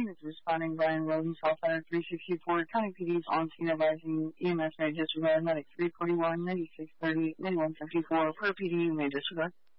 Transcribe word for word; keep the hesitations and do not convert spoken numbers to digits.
morning. This is responding Brian Roden, Southside three sixty-four, County P D's on scene advising E M S may disregard medic three forty-one, ninety-six thirty, ninety-one fifty-four per P D may disregard.